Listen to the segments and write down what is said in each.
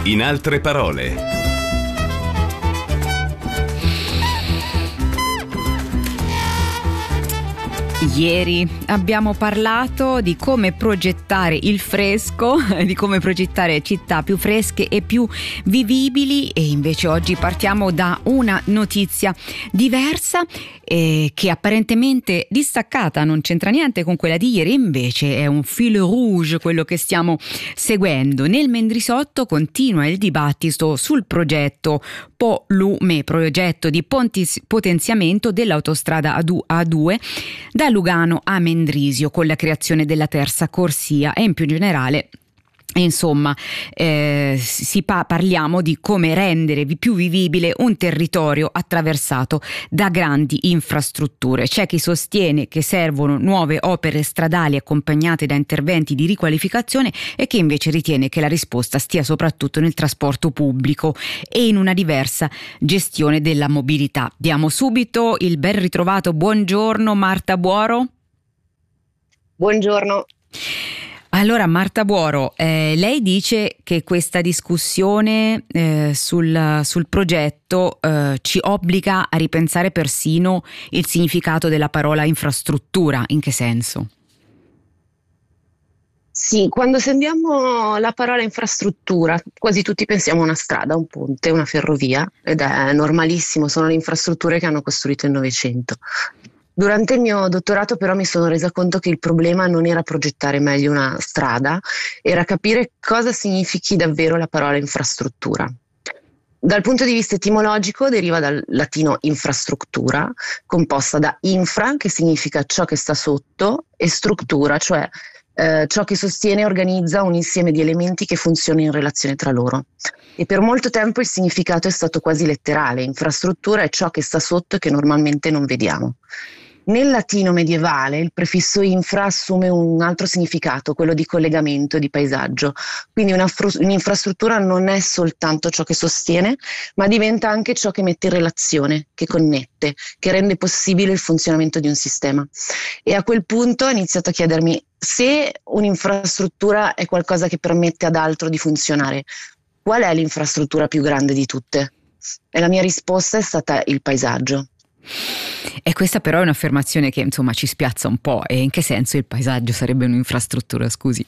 In altre parole. Ieri abbiamo parlato di come progettare il fresco, di come progettare città più fresche e più vivibili, e invece oggi partiamo da una notizia diversa che apparentemente distaccata, non c'entra niente con quella di ieri, invece è un fil rouge quello che stiamo seguendo. Nel Mendrisotto continua il dibattito sul progetto POLUME, progetto di potenziamento dell'autostrada A2 da Lugano a Mendrisio, con la creazione della terza corsia e in più generale. Insomma, parliamo di come rendere più vivibile un territorio attraversato da grandi infrastrutture. C'è chi sostiene che servono nuove opere stradali accompagnate da interventi di riqualificazione e chi invece ritiene che la risposta stia soprattutto nel trasporto pubblico e in una diversa gestione della mobilità. Diamo subito il ben ritrovato buongiorno Marta Buoro. Buongiorno. Allora Marta Buoro, lei dice che questa discussione sul progetto ci obbliga a ripensare persino il significato della parola infrastruttura. In che senso? Sì, quando sentiamo la parola infrastruttura, quasi tutti pensiamo a una strada, un ponte, una ferrovia, ed è normalissimo, sono le infrastrutture che hanno costruito il Novecento. Durante il mio dottorato però mi sono resa conto che il problema non era progettare meglio una strada, era capire cosa significhi davvero la parola infrastruttura. Dal punto di vista etimologico deriva dal latino infrastruttura, composta da infra, che significa ciò che sta sotto, e struttura, cioè ciò che sostiene e organizza un insieme di elementi che funzionano in relazione tra loro. E per molto tempo il significato è stato quasi letterale: infrastruttura è ciò che sta sotto e che normalmente non vediamo. Nel latino medievale il prefisso infra assume un altro significato, quello di collegamento, di paesaggio. Quindi un'infrastruttura non è soltanto ciò che sostiene, ma diventa anche ciò che mette in relazione, che connette, che rende possibile il funzionamento di un sistema. E a quel punto ho iniziato a chiedermi: se un'infrastruttura è qualcosa che permette ad altro di funzionare, qual è l'infrastruttura più grande di tutte? E la mia risposta è stata il paesaggio. E questa però è un'affermazione che insomma ci spiazza un po'. E in che senso il paesaggio sarebbe un'infrastruttura, scusi?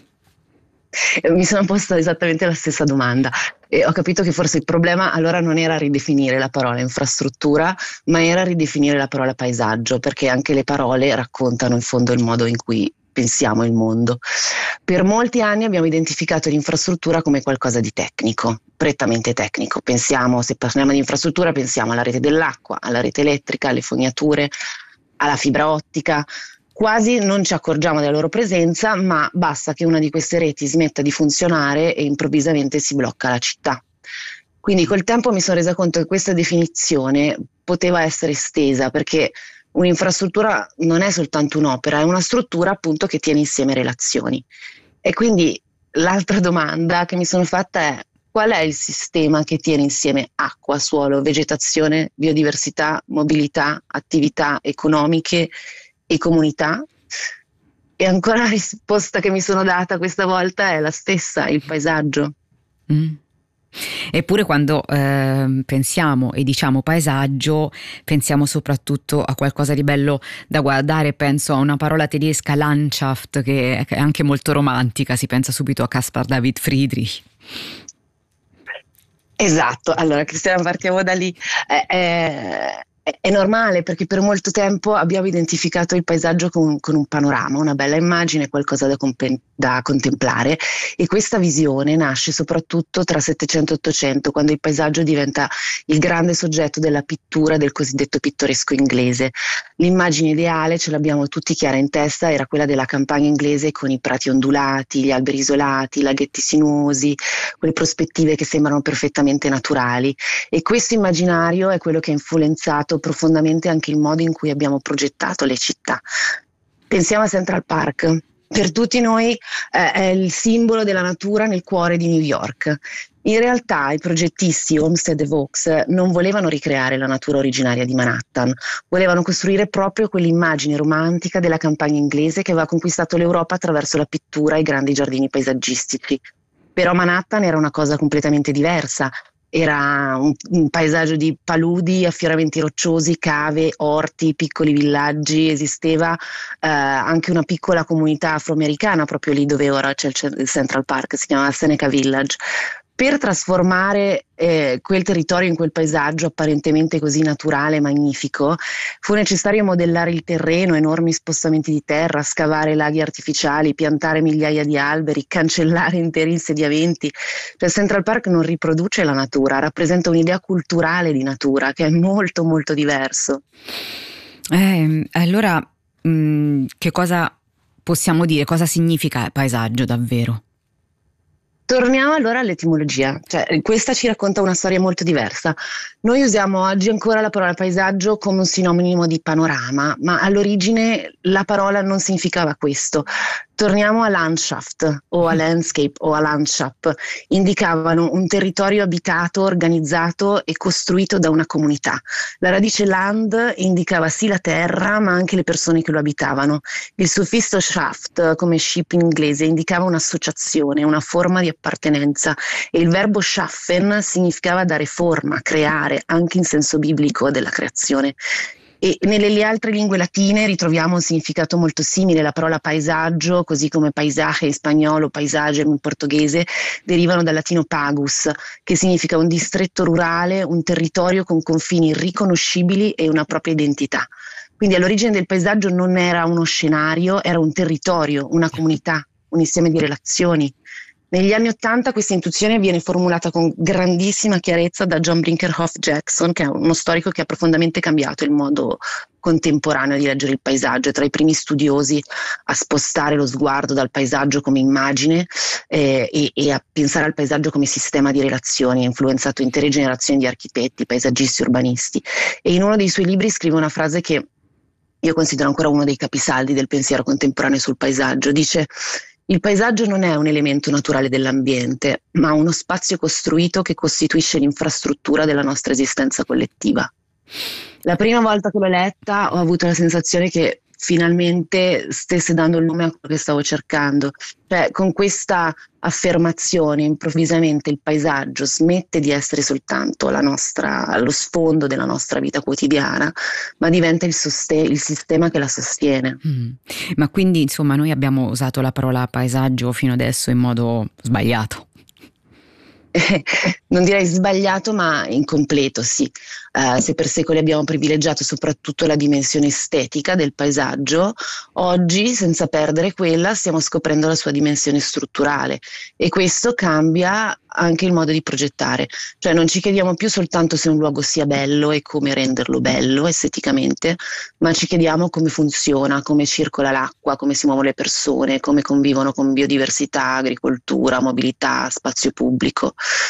Mi sono posta esattamente la stessa domanda e ho capito che forse il problema allora non era ridefinire la parola infrastruttura, ma era ridefinire la parola paesaggio, perché anche le parole raccontano in fondo il modo in cui pensiamo il mondo. Per molti anni abbiamo identificato l'infrastruttura come qualcosa di tecnico, prettamente tecnico. Se parliamo di infrastruttura pensiamo alla rete dell'acqua, alla rete elettrica, alle fognature, alla fibra ottica. Quasi non ci accorgiamo della loro presenza, ma basta che una di queste reti smetta di funzionare e improvvisamente si blocca la città. Quindi col tempo mi sono resa conto che questa definizione poteva essere estesa, perché un'infrastruttura non è soltanto un'opera, è una struttura appunto che tiene insieme relazioni. E quindi l'altra domanda che mi sono fatta è: qual è il sistema che tiene insieme acqua, suolo, vegetazione, biodiversità, mobilità, attività economiche e comunità? E ancora la risposta che mi sono data questa volta è la stessa: il paesaggio. Eppure quando pensiamo e diciamo paesaggio pensiamo soprattutto a qualcosa di bello da guardare. Penso a una parola tedesca, Landschaft, che è anche molto romantica, si pensa subito a Caspar David Friedrich. Esatto, allora Cristiana, partiamo da lì. È normale, perché per molto tempo abbiamo identificato il paesaggio con un panorama, una bella immagine, qualcosa da contemplare, e questa visione nasce soprattutto tra 700 e 800, quando il paesaggio diventa il grande soggetto della pittura del cosiddetto pittoresco inglese. L'immagine ideale, ce l'abbiamo tutti chiara in testa, era quella della campagna inglese con i prati ondulati, gli alberi isolati, i laghetti sinuosi, quelle prospettive che sembrano perfettamente naturali, e questo immaginario è quello che ha influenzato profondamente anche il modo in cui abbiamo progettato le città. Pensiamo a Central Park. Per tutti noi è il simbolo della natura nel cuore di New York. In realtà i progettisti Olmsted e Vaux non volevano ricreare la natura originaria di Manhattan, volevano costruire proprio quell'immagine romantica della campagna inglese che aveva conquistato l'Europa attraverso la pittura e i grandi giardini paesaggistici. Però Manhattan era una cosa completamente diversa. Era un paesaggio di paludi, affioramenti rocciosi, cave, orti, piccoli villaggi. Esisteva anche una piccola comunità afroamericana proprio lì dove ora c'è il Central Park, si chiama Seneca Village. Per trasformare quel territorio in quel paesaggio apparentemente così naturale e magnifico, fu necessario modellare il terreno, enormi spostamenti di terra, scavare laghi artificiali, piantare migliaia di alberi, cancellare interi insediamenti. Cioè Central Park non riproduce la natura, rappresenta un'idea culturale di natura che è molto molto diverso. Allora, che cosa possiamo dire? Cosa significa paesaggio davvero? Torniamo allora all'etimologia, cioè questa ci racconta una storia molto diversa. Noi usiamo oggi ancora la parola paesaggio come un sinonimo di panorama, ma all'origine la parola non significava questo. Torniamo a Landschaft o a landscape o a Landschaft, indicavano un territorio abitato, organizzato e costruito da una comunità. La radice land indicava sì la terra, ma anche le persone che lo abitavano. Il suffisso shaft, come ship in inglese, indicava un'associazione, una forma di appartenenza, e il verbo schaffen significava dare forma, creare, anche in senso biblico della creazione. E nelle altre lingue latine ritroviamo un significato molto simile. La parola paesaggio, così come paisaje in spagnolo, paesaggio in portoghese, derivano dal latino pagus, che significa un distretto rurale, un territorio con confini riconoscibili e una propria identità. Quindi all'origine del paesaggio non era uno scenario, era un territorio, una comunità, un insieme di relazioni. Negli anni '80 questa intuizione viene formulata con grandissima chiarezza da John Brinkerhoff Jackson, che è uno storico che ha profondamente cambiato il modo contemporaneo di leggere il paesaggio. È tra i primi studiosi a spostare lo sguardo dal paesaggio come immagine e a pensare al paesaggio come sistema di relazioni. Ha influenzato intere generazioni di architetti, paesaggisti, urbanisti, e in uno dei suoi libri scrive una frase che io considero ancora uno dei capisaldi del pensiero contemporaneo sul paesaggio. Dice: il paesaggio non è un elemento naturale dell'ambiente, ma uno spazio costruito che costituisce l'infrastruttura della nostra esistenza collettiva. La prima volta che l'ho letta ho avuto la sensazione che finalmente stesse dando il nome a quello che stavo cercando. Cioè, con questa affermazione improvvisamente il paesaggio smette di essere soltanto lo sfondo della nostra vita quotidiana, ma diventa il sistema che la sostiene. Ma quindi insomma noi abbiamo usato la parola paesaggio fino adesso in modo sbagliato. Non direi sbagliato, ma incompleto, sì. Se per secoli abbiamo privilegiato soprattutto la dimensione estetica del paesaggio, oggi, senza perdere quella, stiamo scoprendo la sua dimensione strutturale, e questo cambia anche il modo di progettare. Cioè non ci chiediamo più soltanto se un luogo sia bello e come renderlo bello esteticamente, ma ci chiediamo come funziona, come circola l'acqua, come si muovono le persone, come convivono con biodiversità, agricoltura, mobilità, spazio pubblico.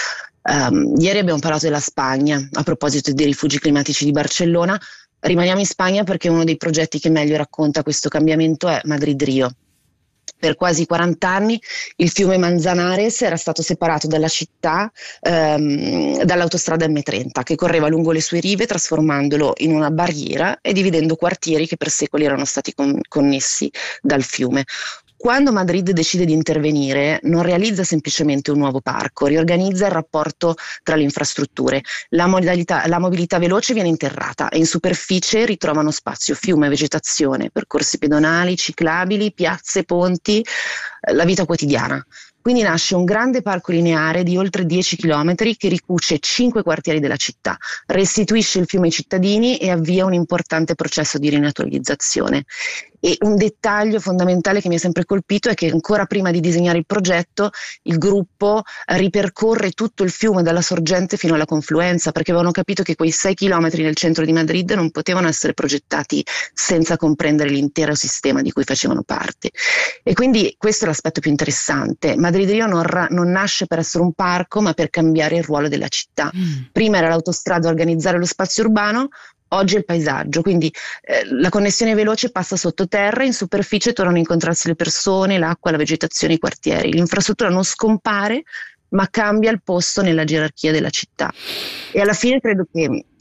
Ieri abbiamo parlato della Spagna a proposito dei rifugi climatici di Barcellona. Rimaniamo in Spagna perché uno dei progetti che meglio racconta questo cambiamento è Madrid-Rio. Per quasi 40 anni il fiume Manzanares era stato separato dalla città dall'autostrada M30, che correva lungo le sue rive, trasformandolo in una barriera e dividendo quartieri che per secoli erano stati connessi dal fiume. Quando Madrid decide di intervenire, non realizza semplicemente un nuovo parco, riorganizza il rapporto tra le infrastrutture. La mobilità veloce viene interrata e in superficie ritrovano spazio fiume, vegetazione, percorsi pedonali, ciclabili, piazze, ponti, la vita quotidiana. Quindi nasce un grande parco lineare di oltre 10 chilometri che ricuce 5 quartieri della città, restituisce il fiume ai cittadini e avvia un importante processo di rinaturalizzazione. E un dettaglio fondamentale che mi ha sempre colpito è che ancora prima di disegnare il progetto il gruppo ripercorre tutto il fiume dalla sorgente fino alla confluenza, perché avevano capito che quei 6 chilometri nel centro di Madrid non potevano essere progettati senza comprendere l'intero sistema di cui facevano parte. E quindi questo è l'aspetto più interessante. Madrid-Rio non nasce per essere un parco, ma per cambiare il ruolo della città. Prima era l'autostrada a organizzare lo spazio urbano, oggi è il paesaggio, quindi la connessione veloce passa sottoterra, in superficie tornano a incontrarsi le persone, l'acqua, la vegetazione, i quartieri. L'infrastruttura non scompare, ma cambia il posto nella gerarchia della città. E alla fine credo che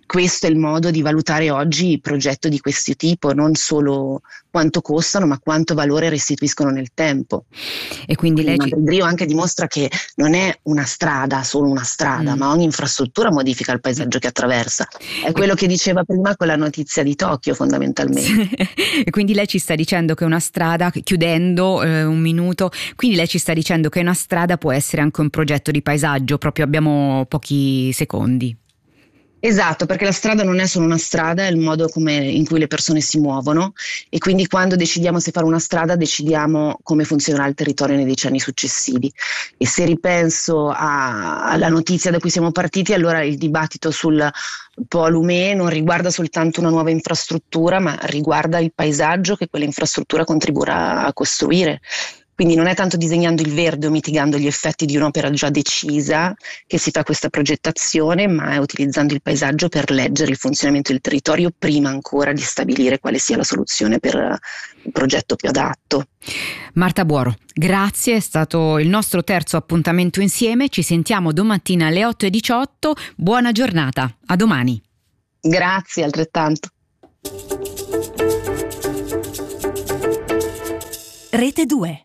questo è il modo di valutare oggi il progetto di questo tipo, non solo quanto costano, ma quanto valore restituiscono nel tempo. E quindi lei Madrid anche dimostra che non è una strada, solo una strada, ma ogni infrastruttura modifica il paesaggio che attraversa. È quello che diceva prima con la notizia di Tokyo, fondamentalmente. E quindi lei ci sta dicendo che una strada, chiudendo un minuto, quindi lei ci sta dicendo che una strada può essere anche un progetto di paesaggio, proprio abbiamo pochi secondi. Esatto, perché la strada non è solo una strada, è il modo in cui le persone si muovono, e quindi quando decidiamo se fare una strada decidiamo come funzionerà il territorio nei decenni successivi. E se ripenso alla notizia da cui siamo partiti, allora il dibattito sul Polo Ume non riguarda soltanto una nuova infrastruttura, ma riguarda il paesaggio che quella infrastruttura contribuirà a costruire. Quindi non è tanto disegnando il verde o mitigando gli effetti di un'opera già decisa che si fa questa progettazione, ma è utilizzando il paesaggio per leggere il funzionamento del territorio prima ancora di stabilire quale sia la soluzione per il progetto più adatto. Marta Buoro, grazie, è stato il nostro terzo appuntamento insieme, ci sentiamo domattina alle 8:18, buona giornata, a domani. Grazie, altrettanto. Rete 2.